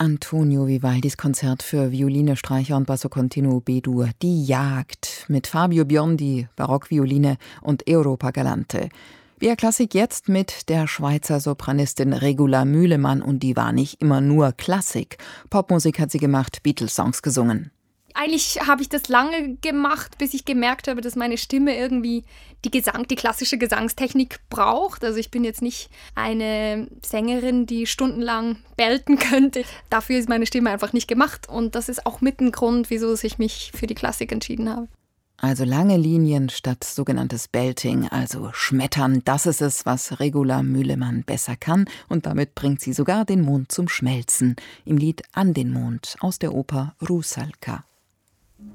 Antonio Vivaldis Konzert für Violine, Streicher und Basso Continuo B-Dur Die Jagd mit Fabio Biondi, Barockvioline und Europa Galante. BR Klassik jetzt mit der Schweizer Sopranistin Regula Mühlemann, und die war nicht immer nur Klassik. Popmusik hat sie gemacht, Beatles-Songs gesungen. Eigentlich habe ich das lange gemacht, bis ich gemerkt habe, dass meine Stimme irgendwie die klassische Gesangstechnik braucht. Also ich bin jetzt nicht eine Sängerin, die stundenlang belten könnte. Dafür ist meine Stimme einfach nicht gemacht. Und das ist auch mit ein Grund, wieso ich mich für die Klassik entschieden habe. Also lange Linien statt sogenanntes Belting, also Schmettern, das ist es, was Regula Mühlemann besser kann. Und damit bringt sie sogar den Mond zum Schmelzen im Lied An den Mond aus der Oper Rusalka.